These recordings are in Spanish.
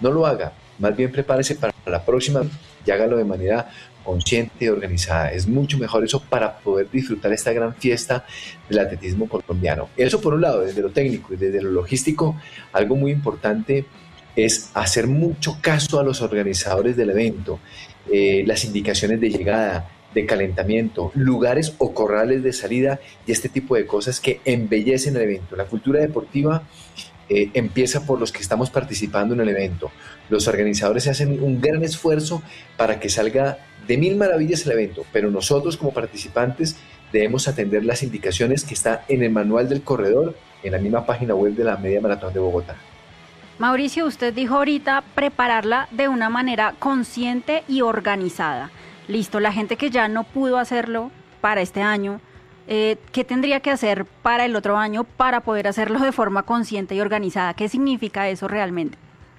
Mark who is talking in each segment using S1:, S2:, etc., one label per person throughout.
S1: no lo haga, más bien prepárese para la próxima y hágalo de manera consciente y organizada. Es mucho mejor eso para poder disfrutar esta gran fiesta del atletismo colombiano. Eso por un lado, desde lo técnico y desde lo logístico, algo muy importante es hacer mucho caso a los organizadores del evento, las indicaciones de llegada, de calentamiento, lugares o corrales de salida y este tipo de cosas que embellecen el evento. La cultura deportiva empieza por los que estamos participando en el evento. Los organizadores hacen un gran esfuerzo para que salga de mil maravillas el evento, pero nosotros como participantes debemos atender las indicaciones que está en el manual del corredor, en la misma página web de la Media Maratón de Bogotá.
S2: Mauricio, usted dijo ahorita prepararla de una manera consciente y organizada. Listo, la gente que ya no pudo hacerlo para este año, ¿qué tendría que hacer para el otro año para poder hacerlo de forma consciente y organizada? ¿Qué significa eso realmente?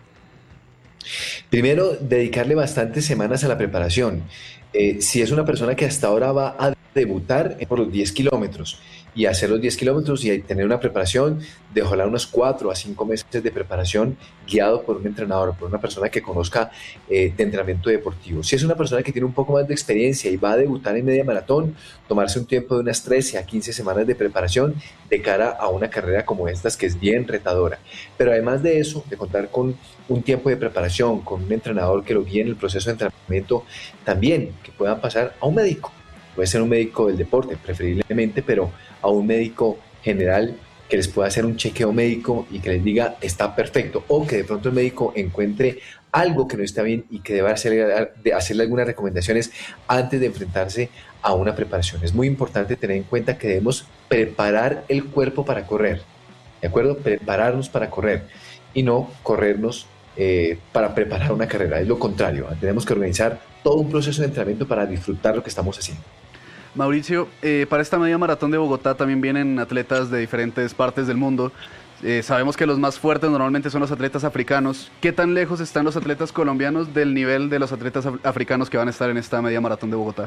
S1: Primero, dedicarle bastantes semanas a la preparación. Si es una persona que hasta ahora va a debutar por los 10 kilómetros y hacer los 10 kilómetros y tener una preparación de ojalá unos 4 a 5 meses de preparación guiado por un entrenador, por una persona que conozca de entrenamiento deportivo. Si es una persona que tiene un poco más de experiencia y va a debutar en media maratón, tomarse un tiempo de unas 13 a 15 semanas de preparación de cara a una carrera como estas que es bien retadora. Pero además de eso, de contar con un tiempo de preparación, con un entrenador que lo guíe en el proceso de entrenamiento, también que puedan pasar a un médico. Puede ser un médico del deporte, preferiblemente, pero a un médico general que les pueda hacer un chequeo médico y que les diga está perfecto, o que de pronto el médico encuentre algo que no está bien y que deba hacerle algunas recomendaciones antes de enfrentarse a una preparación. Es muy importante tener en cuenta que debemos preparar el cuerpo para correr, ¿de acuerdo? Prepararnos para correr y no corrernos para preparar una carrera, es lo contrario. Tenemos que organizar todo un proceso de entrenamiento para disfrutar lo que estamos haciendo.
S3: Mauricio, para esta media maratón de Bogotá también vienen atletas de diferentes partes del mundo. Sabemos que los más fuertes normalmente son los atletas africanos. ¿Qué tan lejos están los atletas colombianos del nivel de los atletas africanos que van a estar en esta media maratón de Bogotá?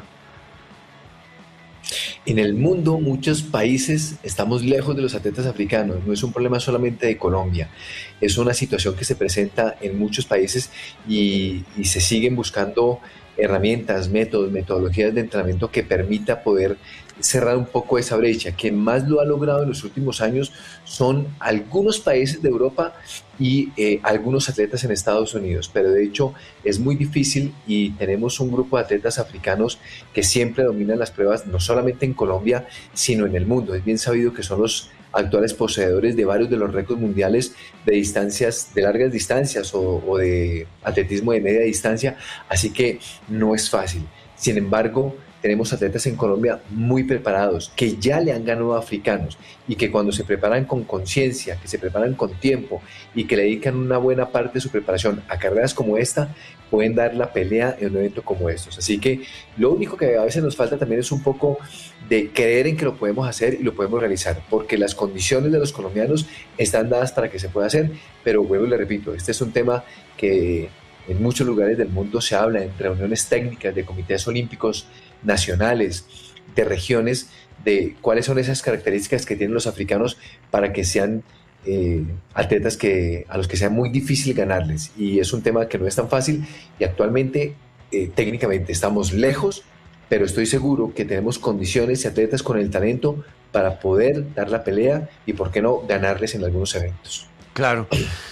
S1: En el mundo, muchos países estamos lejos de los atletas africanos. No es un problema solamente de Colombia. Es una situación que se presenta en muchos países y se siguen buscando herramientas, métodos, metodologías de entrenamiento que permita poder cerrar un poco esa brecha. Quien más lo ha logrado en los últimos años son algunos países de Europa y algunos atletas en Estados Unidos, pero de hecho es muy difícil y tenemos un grupo de atletas africanos que siempre dominan las pruebas, no solamente en Colombia, sino en el mundo. Es bien sabido que son los actuales poseedores de varios de los récords mundiales de distancias, de largas distancias o de atletismo de media distancia, así que no es fácil. Sin embargo, tenemos atletas en Colombia muy preparados, que ya le han ganado a africanos y que cuando se preparan con conciencia, que se preparan con tiempo y que le dedican una buena parte de su preparación a carreras como esta, pueden dar la pelea en un evento como estos. Así que lo único que a veces nos falta también es un poco de creer en que lo podemos hacer y lo podemos realizar, porque las condiciones de los colombianos están dadas para que se pueda hacer, pero vuelvo y le repito, este es un tema que en muchos lugares del mundo se habla en reuniones técnicas de comités olímpicos nacionales, de regiones, de cuáles son esas características que tienen los africanos para que sean atletas a los que sea muy difícil ganarles. Y es un tema que no es tan fácil y actualmente técnicamente estamos lejos, pero estoy seguro que tenemos condiciones y atletas con el talento para poder dar la pelea y, por qué no, ganarles en algunos eventos.
S4: Claro.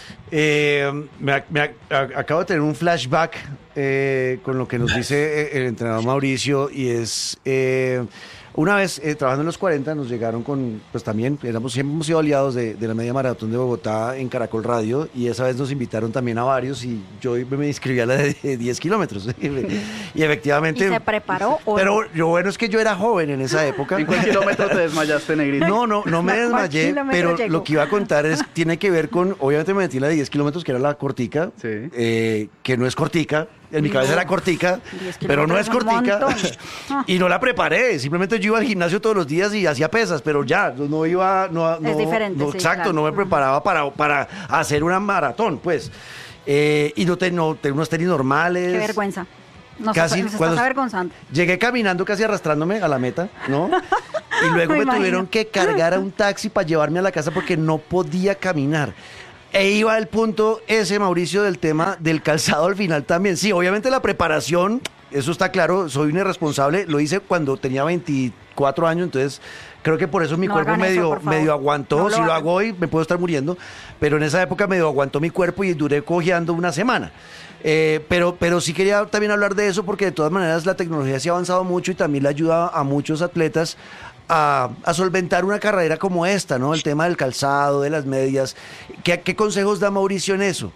S4: Acabo de tener un flashback con lo que nos dice el entrenador Mauricio y es una vez trabajando en los 40 nos llegaron con, pues también siempre hemos sido aliados de la media maratón de Bogotá en Caracol Radio y esa vez nos invitaron también a varios y yo me inscribí a la de 10 kilómetros y efectivamente...
S2: ¿Y se preparó?
S4: Pero lo bueno es que yo era joven en esa época.
S3: ¿En cuál kilómetro te desmayaste, Negrito?
S4: No me desmayé, pero llegó? Lo que iba a contar tiene que ver con, obviamente me metí en la de 10 kilómetros que era la cortica, sí. Que no es cortica. En mi cabeza era cortica, pero no es cortica. Y no la preparé. Simplemente yo iba al gimnasio todos los días y hacía pesas, pero ya, no iba...
S2: Es diferente, sí,
S4: exacto,
S2: claro.
S4: No me preparaba para hacer una maratón, pues. Y no tengo unos tenis normales.
S2: Qué vergüenza. Nos
S4: estás
S2: avergonzando.
S4: Llegué caminando casi arrastrándome a la meta, ¿no? Y luego me tuvieron que cargar a un taxi para llevarme a la casa porque no podía caminar. E iba el punto ese, Mauricio, del tema del calzado al final también. Sí, obviamente la preparación, eso está claro, soy un irresponsable, lo hice cuando tenía 24 años, entonces creo que por eso mi cuerpo medio aguantó. Si lo hago hoy me puedo estar muriendo, pero en esa época medio aguantó mi cuerpo y duré cojeando una semana. Pero sí quería también hablar de eso porque de todas maneras la tecnología sí ha avanzado mucho y también le ayuda a muchos atletas a solventar una carrera como esta, ¿no? El tema del calzado, de las medias. ¿Qué consejos da Mauricio en eso?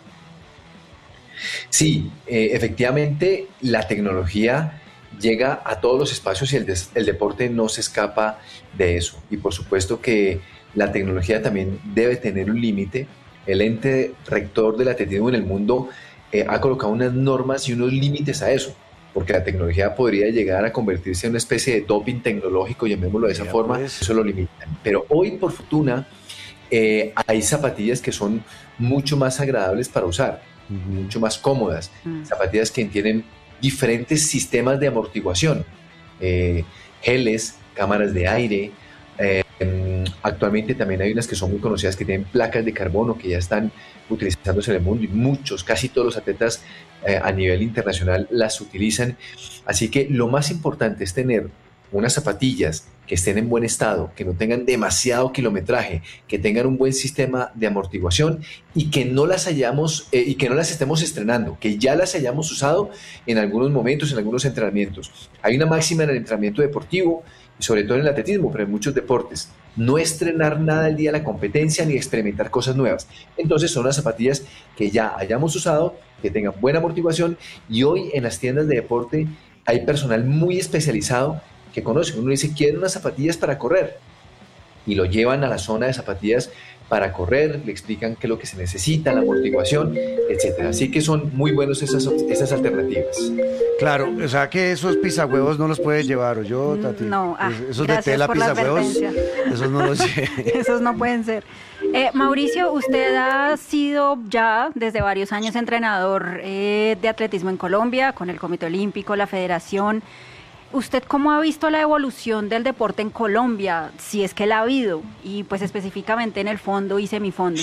S1: Sí, efectivamente la tecnología llega a todos los espacios y el deporte no se escapa de eso. Y por supuesto que la tecnología también debe tener un límite. El ente rector del atletismo en el mundo ha colocado unas normas y unos límites a eso, porque la tecnología podría llegar a convertirse en una especie de doping tecnológico, llamémoslo de esa forma, pues. Eso lo limitan. Pero hoy, por fortuna, hay zapatillas que son mucho más agradables para usar, mucho más cómodas, zapatillas que tienen diferentes sistemas de amortiguación, geles, cámaras de aire. Actualmente también hay unas que son muy conocidas que tienen placas de carbono que ya están utilizándose en el mundo y casi todos los atletas a nivel internacional las utilizan. Así que lo más importante es tener unas zapatillas que estén en buen estado, que no tengan demasiado kilometraje, que tengan un buen sistema de amortiguación y que no las estemos estrenando, que ya las hayamos usado en algunos momentos, en algunos entrenamientos. Hay una máxima en el entrenamiento deportivo y sobre todo en el atletismo, pero en muchos deportes: no estrenar nada el día de la competencia ni experimentar cosas nuevas. Entonces son las zapatillas que ya hayamos usado, que tengan buena amortiguación, y hoy en las tiendas de deporte hay personal muy especializado que conoce. Uno dice, quiero unas zapatillas para correr, y lo llevan a la zona de zapatillas para correr, le explican qué es lo que se necesita, la amortiguación, etcétera. Así que son muy buenos esas alternativas.
S4: Claro, o sea que esos pisahuevos no los puedes llevar, ¿o yo, Tati?
S2: No,
S4: esos de tela pisahuevos, esos no los
S2: esos no pueden ser. Mauricio, usted ha sido ya desde varios años entrenador de atletismo en Colombia, con el Comité Olímpico, la Federación. ¿Usted cómo ha visto la evolución del deporte en Colombia, si es que la ha habido, y pues específicamente en el fondo y semifondo?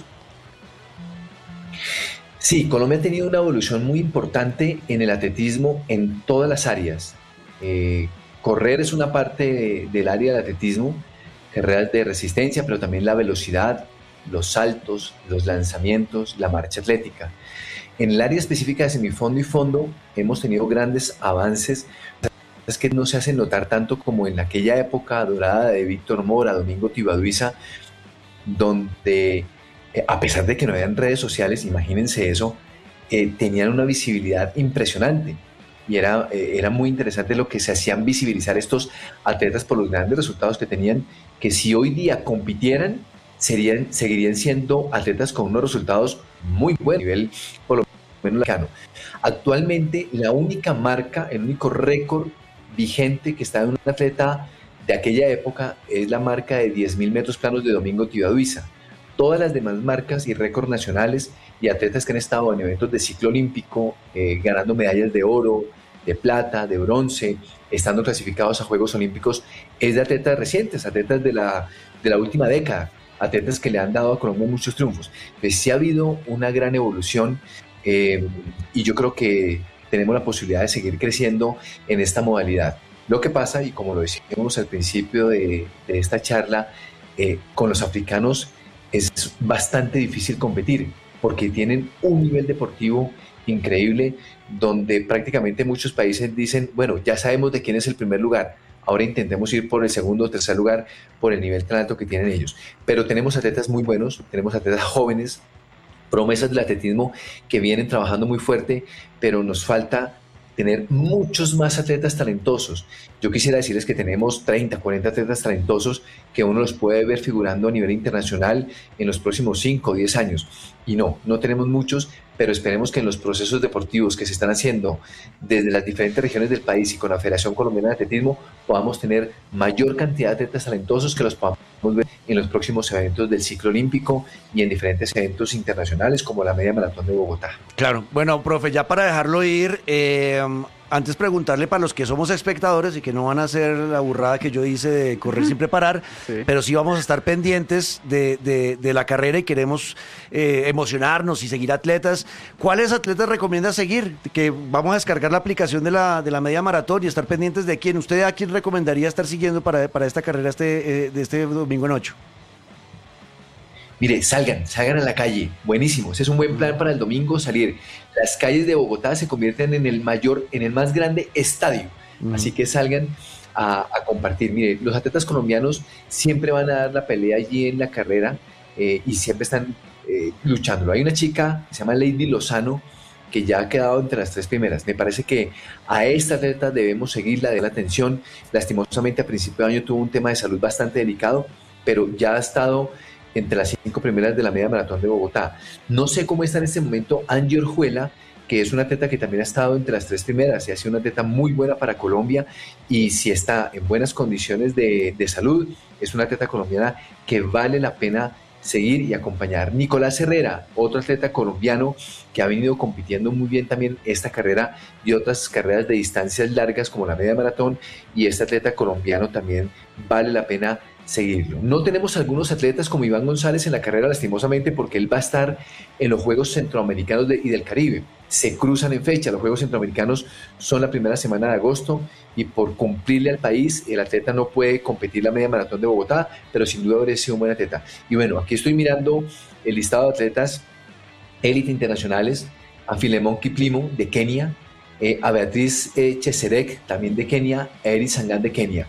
S1: Sí, Colombia ha tenido una evolución muy importante en el atletismo en todas las áreas. Correr es una parte del área del atletismo, carreras de resistencia, pero también la velocidad, los saltos, los lanzamientos, la marcha atlética. En el área específica de semifondo y fondo hemos tenido grandes avances. Es que no se hacen notar tanto como en aquella época dorada de Víctor Mora, Domingo Tibaduiza, donde a pesar de que no habían redes sociales, imagínense eso, tenían una visibilidad impresionante, y era muy interesante lo que se hacían visibilizar estos atletas por los grandes resultados que tenían, que si hoy día compitieran, seguirían siendo atletas con unos resultados muy buenos a nivel por lo menos latinoamericano. Actualmente la única marca, el único récord vigente que está en un atleta de aquella época es la marca de 10.000 metros planos de Domingo Tibaduiza. Todas las demás marcas y récords nacionales y atletas que han estado en eventos de ciclo olímpico, ganando medallas de oro, de plata, de bronce, estando clasificados a Juegos Olímpicos, es de atletas recientes, atletas de la última década, atletas que le han dado a Colombia muchos triunfos. Pues sí ha habido una gran evolución, y yo creo que tenemos la posibilidad de seguir creciendo en esta modalidad. Lo que pasa, y como lo decíamos al principio de esta charla, con los africanos es bastante difícil competir, porque tienen un nivel deportivo increíble, donde prácticamente muchos países dicen, bueno, ya sabemos de quién es el primer lugar, ahora intentemos ir por el segundo o tercer lugar por el nivel tan alto que tienen ellos. Pero tenemos atletas muy buenos, tenemos atletas jóvenes, promesas del atletismo que vienen trabajando muy fuerte, pero nos falta tener muchos más atletas talentosos. Yo quisiera decirles que tenemos 30, 40 atletas talentosos que uno los puede ver figurando a nivel internacional en los próximos 5 o 10 años. Y no tenemos muchos, pero esperemos que en los procesos deportivos que se están haciendo desde las diferentes regiones del país y con la Federación Colombiana de Atletismo podamos tener mayor cantidad de atletas talentosos que los podamos ver en los próximos eventos del ciclo olímpico y en diferentes eventos internacionales como la Media Maratón de Bogotá.
S4: Claro, bueno, profe, ya para dejarlo ir, antes preguntarle para los que somos espectadores y que no van a hacer la burrada que yo hice de correr sin preparar, pero sí vamos a estar pendientes de la carrera y queremos emocionarnos y seguir atletas. ¿Cuáles atletas recomienda seguir? Que vamos a descargar la aplicación de la media maratón y estar pendientes de quién. ¿Usted a quién recomendaría estar siguiendo para esta carrera de este domingo en 8?
S1: Mire, salgan a la calle, buenísimo, ese es un buen plan para el domingo, salir. Las calles de Bogotá se convierten en el más grande estadio, así que salgan a compartir. Mire, los atletas colombianos siempre van a dar la pelea allí en la carrera y siempre están luchándolo. Hay una chica que se llama Lady Lozano, que ya ha quedado entre las 3 primeras. Me parece que a esta atleta debemos seguirla, de la atención. Lastimosamente a principio de año tuvo un tema de salud bastante delicado, pero ya ha estado entre las 5 primeras de la media maratón de Bogotá. No sé cómo está en este momento Angie Orjuela, que es una atleta que también ha estado entre las 3 primeras y ha sido una atleta muy buena para Colombia, y si está en buenas condiciones de salud, es una atleta colombiana que vale la pena seguir y acompañar. Nicolás Herrera, otro atleta colombiano que ha venido compitiendo muy bien también esta carrera y otras carreras de distancias largas como la media maratón, y este atleta colombiano también vale la pena seguirlo. No tenemos algunos atletas como Iván González en la carrera, lastimosamente, porque él va a estar en los Juegos Centroamericanos y del Caribe. Se cruzan en fecha, los Juegos Centroamericanos son la primera semana de agosto y por cumplirle al país, el atleta no puede competir la media maratón de Bogotá, pero sin duda habría sido un buen atleta. Y bueno, aquí estoy mirando el listado de atletas élite internacionales: a Filemón Kiplimo de Kenia, a Beatriz Cheserek también de Kenia, a Eri Sangan de Kenia,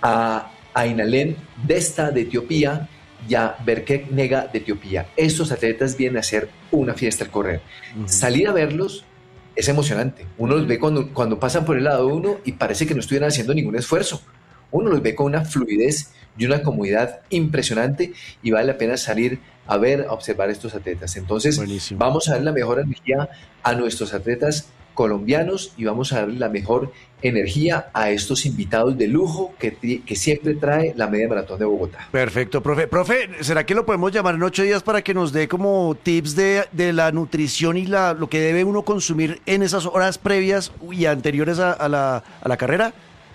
S1: a Ainalen Desta de Etiopía y a Berkek Nega de Etiopía. Estos atletas vienen a hacer una fiesta al correr. Salir a verlos es emocionante. Uno los ve cuando pasan por el lado de uno y parece que no estuvieran haciendo ningún esfuerzo. Uno los ve con una fluidez y una comodidad impresionante, y vale la pena salir a ver, a observar a estos atletas. Entonces, buenísimo, vamos a dar la mejor energía a nuestros atletas colombianos y vamos a darle la mejor energía a estos invitados de lujo que siempre trae la media maratón de Bogotá.
S4: Perfecto, profe. Profe, ¿será que lo podemos llamar en 8 días para que nos dé como tips de la nutrición y lo que debe uno consumir en esas horas previas y anteriores a la carrera?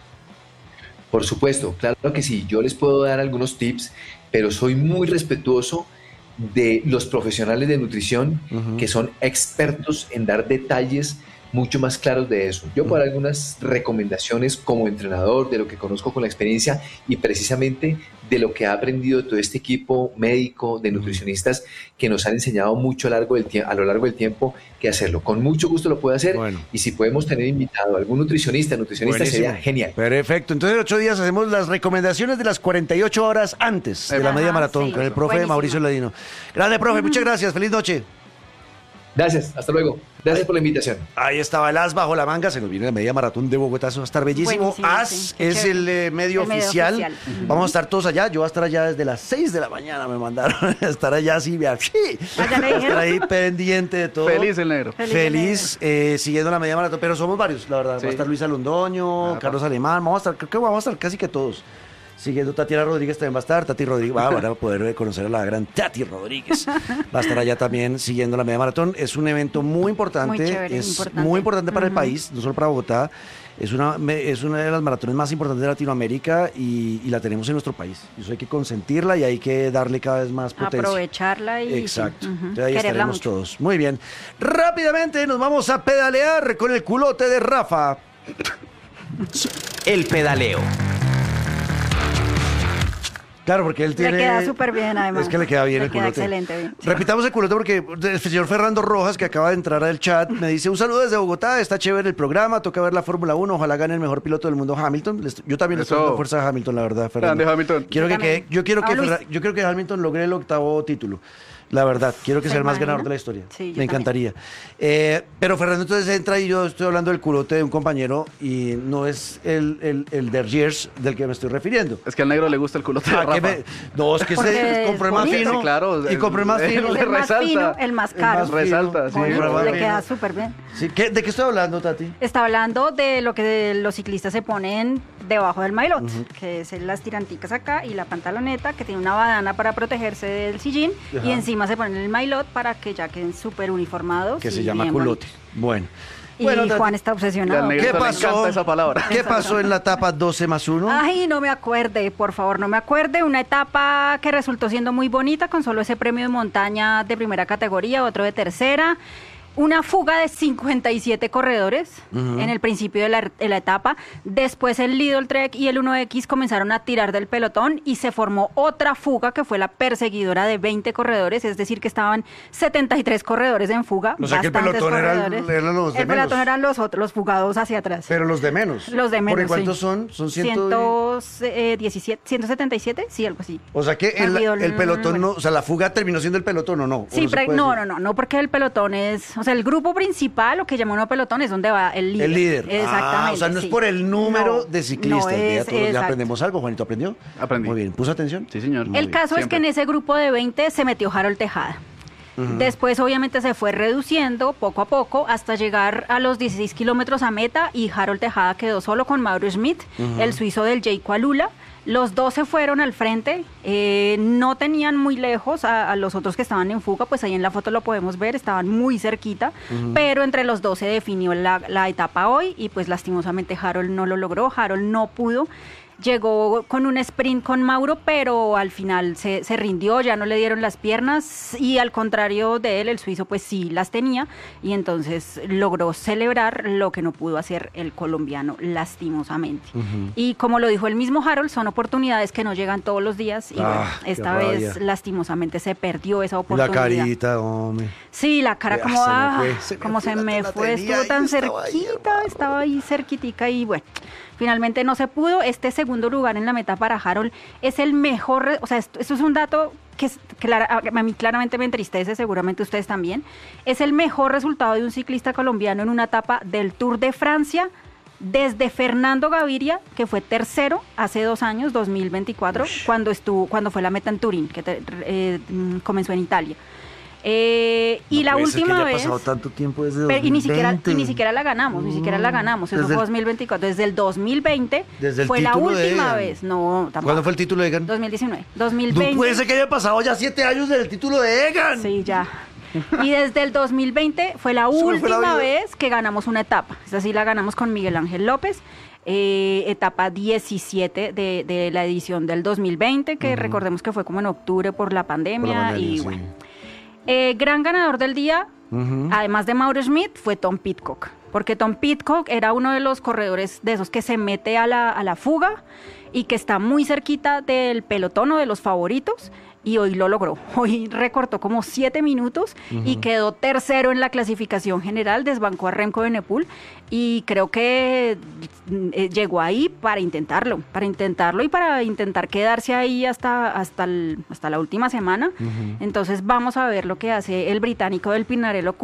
S1: Por supuesto, claro que sí. Yo les puedo dar algunos tips, pero soy muy respetuoso de los profesionales de nutrición que son expertos en dar detalles mucho más claros de eso. Yo puedo dar algunas recomendaciones como entrenador, de lo que conozco con la experiencia y precisamente de lo que ha aprendido todo este equipo médico de nutricionistas que nos han enseñado mucho a lo largo del tiempo que hacerlo. Con mucho gusto lo puedo hacer, y si podemos tener invitado a algún nutricionista buenísimo, sería genial.
S4: Perfecto. Entonces en 8 días hacemos las recomendaciones de las 48 horas antes de la media maratón con el profe Mauricio Ladino. Grande, profe, muchas gracias. Feliz noche.
S1: Gracias, hasta luego. Gracias por la invitación.
S4: Ahí estaba el AS bajo la manga, se nos viene la media maratón de Bogotá, eso va a estar bellísimo. AS es el medio oficial. Vamos a estar todos allá, yo voy a estar allá desde las 6 de la mañana, me mandaron a estar allá así, voy a estar ahí pendiente de todo.
S3: Feliz el negro.
S4: Feliz siguiendo la media maratón, pero somos varios, la verdad. Va a estar Luisa Londoño, Carlos Alemán, creo que vamos a estar casi que todos. Siguiendo, Tatiana Rodríguez también va a estar. Tati Rodríguez, van a poder conocer a la gran Tati Rodríguez. Va a estar allá también siguiendo la media maratón. Es un evento muy importante, muy chévere, muy importante para el país, no solo para Bogotá. Es una de las maratones más importantes de Latinoamérica y la tenemos en nuestro país. Eso hay que consentirla y hay que darle cada vez más potencia.
S2: Aprovecharla y...
S4: Exacto. Entonces ahí estaremos todos. Muy bien. Rápidamente nos vamos a pedalear con el culote de Rafa.
S5: El pedaleo.
S4: Claro, porque él tiene...
S2: Le queda súper bien, además.
S4: Es que le queda bien el culote.
S2: Excelente, bien. Sí.
S4: Repitamos el culote porque el señor Fernando Rojas, que acaba de entrar al chat, me dice: un saludo desde Bogotá, está chévere el programa, toca ver la Fórmula 1, ojalá gane el mejor piloto del mundo, Hamilton. Yo también le estoy dando fuerza a Hamilton, la verdad, Fernando.
S3: Grande Hamilton.
S4: Yo quiero que Hamilton logre el 8º título. La verdad, quiero que sea el más ganador de la historia.
S2: Sí,
S4: me encantaría. Pero Fernando entonces entra y yo estoy hablando del culote de un compañero y no es el Dergiers del que me estoy refiriendo.
S3: Es que al negro le gusta el culote de Rafa.
S4: No, es que se compró el más fino.
S3: Sí, claro.
S4: Y compré el más fino.
S2: El más fino, el más caro.
S3: El más resalta, sí.
S2: Le queda súper bien.
S4: Sí. ¿De qué estoy hablando, Tati?
S2: Está hablando de lo que los ciclistas se ponen debajo del maillot, que es las tiranticas acá y la pantaloneta, que tiene una badana para protegerse del sillín, y encima se ponen el maillot para que ya queden súper uniformados.
S4: Que se llama culote. Bueno,
S2: Y
S4: Bueno,
S2: Juan está
S3: Y al
S2: obsesionado.
S3: negrito
S4: ¿Qué
S3: le
S4: pasó?
S3: encanta esa palabra.
S4: ¿Qué pasó en la etapa 12+1?
S2: Ay, no me acuerde, por favor, no me acuerde. Una etapa que resultó siendo muy bonita, con solo ese premio de montaña de primera categoría, otro de tercera. Una fuga de 57 corredores en el principio de la etapa. Después el Lidl Trek y el 1X comenzaron a tirar del pelotón y se formó otra fuga que fue la perseguidora de 20 corredores, es decir, que estaban 73 corredores en fuga.
S4: O sea que el
S2: bastantes
S4: pelotón eran
S2: corredores.
S4: los de
S2: El pelotón
S4: menos.
S2: eran los otros, los fugados hacia atrás.
S4: Pero los de menos.
S2: Los de menos,
S4: ¿Porque cuántos
S2: sí.
S4: son? Son
S2: 117, 177, sí, algo así.
S4: O sea que
S2: Olvidó
S4: el pelotón
S2: bueno.
S4: no, o sea, la fuga terminó siendo el pelotón o no. ¿O
S2: Sí,
S4: no se puede
S2: no,
S4: decir?
S2: no, porque el pelotón es, o sea, el grupo principal, lo que llamó uno pelotón, es donde va el líder.
S4: El líder.
S2: Exactamente.
S4: O sea, no es
S2: sí.
S4: por el número
S2: No,
S4: de ciclistas.
S2: no
S4: Vea,
S2: es,
S4: todos ya
S2: exacto.
S4: aprendemos algo. Juanito, ¿aprendió?
S3: Aprendí.
S4: Muy bien. ¿Puso atención?
S3: Sí, señor.
S4: Muy
S2: El
S4: bien.
S2: caso es que
S3: Siempre.
S2: en ese grupo de 20 se metió Harold Tejada. Después obviamente se fue reduciendo poco a poco hasta llegar a los 16 kilómetros a meta y Harold Tejada quedó solo con Mauro Schmidt, el suizo del Jayco Alula. Los dos se fueron al frente, no tenían muy lejos a los otros que estaban en fuga, pues ahí en la foto lo podemos ver, estaban muy cerquita, pero entre los dos se definió la etapa hoy y pues lastimosamente Harold no lo logró, Harold no pudo. Llegó con un sprint con Mauro, pero al final se rindió, ya no le dieron las piernas y al contrario de él, el suizo pues sí las tenía y entonces logró celebrar lo que no pudo hacer el colombiano lastimosamente. Y como lo dijo el mismo Harold, son oportunidades que no llegan todos los días y bueno,
S4: qué
S2: esta
S4: rabia.
S2: vez lastimosamente se perdió esa
S4: La
S2: oportunidad.
S4: carita, hombre.
S2: Sí, la cara
S4: Ya,
S2: como,
S4: se me fue,
S2: estuvo tan
S4: estaba ahí,
S2: cerquita, estaba ahí cerquitica y bueno, finalmente no se pudo. Este segundo lugar en la meta para Harold es el mejor, o sea, esto es un dato que a mí claramente me entristece, seguramente ustedes también. Es el mejor resultado de un ciclista colombiano en una etapa del Tour de Francia desde Fernando Gaviria, que fue tercero hace 2 años, 2024, cuando fue la meta en Turín, que comenzó en Italia. Y la última vez,
S4: ha pasado tanto tiempo desde
S2: y ni siquiera
S4: 2020.
S2: la ganamos, eso
S4: Desde
S2: fue
S4: el-
S2: 2024, desde el 2020
S4: Desde el
S2: fue la
S4: título de
S2: última
S4: Egan.
S2: vez, no, tampoco.
S4: ¿Cuándo fue el título de Egan?
S2: 2019,
S4: No
S2: 2020.
S4: puede ser que haya pasado ya 7 años del título de Egan.
S2: Sí, ya. Y desde el 2020 fue la
S4: Se me fue la
S2: última
S4: vida.
S2: vez que ganamos una etapa. Esa sí la ganamos con Miguel Ángel López. Etapa 17 de la edición del 2020, que recordemos que fue como en octubre por la pandemia. Y
S4: sí.
S2: bueno. Gran ganador del día, además de Mauro Schmidt, fue Tom Pidcock. Porque Tom Pidcock era uno de los corredores de esos que se mete a la fuga y que está muy cerquita del pelotón o de los favoritos. Y hoy lo logró. Hoy recortó como 7 minutos y quedó tercero en la clasificación general, desbancó a Remco Evenepoel y creo que llegó ahí para intentarlo y para intentar quedarse ahí hasta la última semana. Entonces vamos a ver lo que hace el británico del Pinarello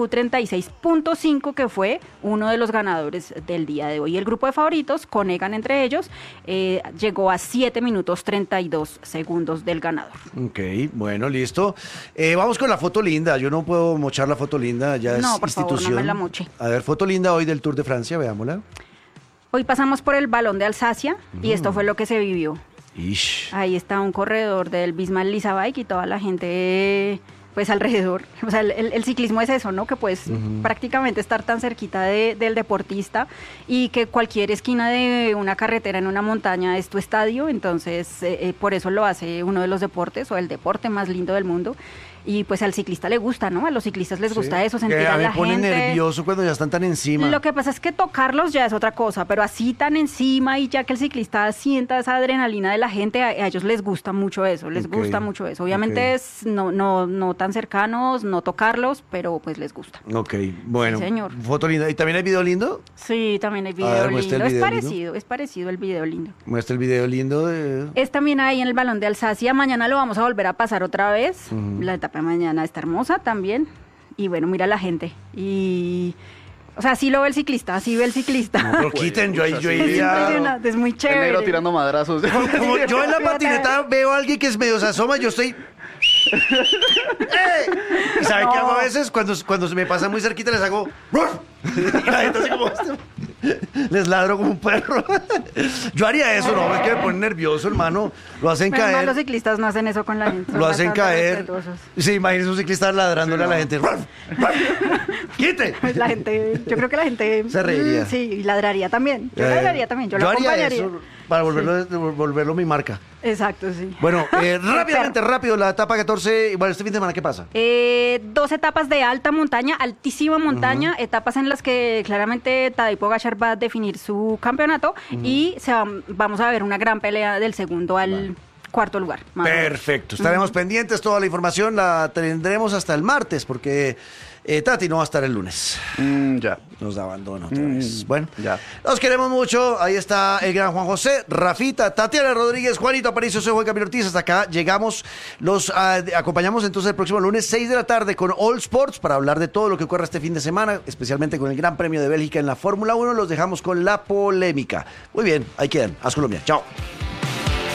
S2: Q36.5, que fue uno de los ganadores del día de hoy. El grupo de favoritos, con Egan entre ellos, llegó a 7 minutos 32 segundos del ganador.
S4: Ok, bueno, listo. Vamos con la foto linda. Yo no puedo mochar la foto linda, ya es
S2: No, por favor, no
S4: institución.
S2: me la moche.
S4: A ver, foto linda hoy del Tour de Francia, veámosla.
S2: Hoy pasamos por el Balón de Alsacia y esto fue lo que se vivió.
S4: Ish.
S2: Ahí está un corredor del Bismarck Lisa Bike y toda la gente pues alrededor. O sea, el ciclismo es eso, ¿no? Que puedes prácticamente estar tan cerquita del deportista y que cualquier esquina de una carretera en una montaña es tu estadio. Entonces, por eso lo hace uno de los deportes o el deporte más lindo del mundo. Y pues al ciclista le gusta, ¿no? A los ciclistas les gusta eso, sentir
S4: Que
S2: a
S4: a mí
S2: la
S4: me pone
S2: gente.
S4: nervioso cuando ya están tan encima.
S2: Lo que pasa es que tocarlos ya es otra cosa, pero así tan encima y ya que el ciclista sienta esa adrenalina de la gente, a ellos les gusta mucho eso, les
S4: Ok,
S2: gusta mucho eso. Obviamente
S4: ok.
S2: es no tan cercanos, no tocarlos, pero pues les gusta.
S4: Ok, bueno.
S2: Sí, señor.
S4: Foto linda. ¿Y también hay video lindo?
S2: Sí, también hay
S4: A
S2: video
S4: ver, muestra
S2: lindo.
S4: el video
S2: Es parecido el video lindo.
S4: Muestra el video lindo de...
S2: Es también ahí en el Balón de Alsacia. Mañana lo vamos a volver a pasar otra vez. La etapa de mañana está hermosa también. Y bueno, mira la gente. Y... O sea, así lo ve el ciclista, así ve el ciclista.
S4: No, pero quiten, yo
S2: es
S4: iría...
S2: impresionante, es muy
S3: El
S2: chévere.
S3: negro tirando madrazos.
S4: Como yo en la patineta veo a alguien que es medio se asoma, yo estoy... ¡Eh! ¿Y saben qué hago a veces? Cuando se me pasa muy cerquita les hago... ¡Ruf! Y la gente así como... Les ladro como un perro. Yo haría eso, no, es que me pone nervioso, hermano. Lo hacen
S2: Menos mal,
S4: caer.
S2: los ciclistas no hacen eso con la gente.
S4: Lo hacen caer.
S2: Respetuosos.
S4: Sí, imagínese un ciclista ladrándole a la gente. ¡Ruf! ¡Ruf! ¡Quite!
S2: Pues la gente, yo creo que la gente
S4: Se reiría.
S2: Sí, y ladraría también. Yo ladraría también, yo lo
S4: haría
S2: acompañaría.
S4: eso para volverlo mi marca.
S2: Exacto, sí.
S4: Bueno, rápido, la etapa 14. Bueno, este fin de semana, ¿qué pasa?
S2: 2 etapas de alta montaña, altísima montaña, etapas en las que claramente Tadej Pogačar va a definir su campeonato y vamos a ver una gran pelea del segundo al cuarto lugar.
S4: Perfecto, estaremos pendientes, toda la información la tendremos hasta el martes porque Tati no va a estar el lunes.
S3: Ya.
S4: Nos abandona otra vez. Bueno,
S3: ya.
S4: Los queremos mucho. Ahí está el gran Juan José, Rafita, Tatiana Rodríguez, Juanito Aparicio, soy Juan Camilo Ortiz. Hasta acá llegamos. Los acompañamos entonces el próximo lunes, 6 de la tarde, con All Sports para hablar de todo lo que ocurra este fin de semana, especialmente con el Gran Premio de Bélgica en la Fórmula 1. Los dejamos con la polémica. Muy bien, ahí quedan. Haz Colombia. Chao.